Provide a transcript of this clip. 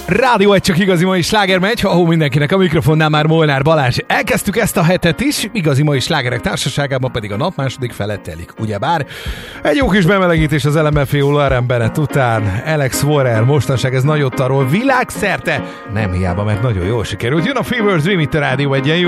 Rádió egy csak igazi mai sláger megy, ahol mindenkinek a mikrofonnál már Molnár Balázs. Elkezdtük ezt a hetet is, igazi mai slágerek társaságában pedig a nap második fele telik. Ugyebár egy jó kis bemelegítés az LMFAO Lauren Bennett után, Alex Warrer, mostanság ez nagyot arról világszerte, nem hiába, mert nagyon jól sikerült. Jön a Fever Dream itt a Rádió egyen, jó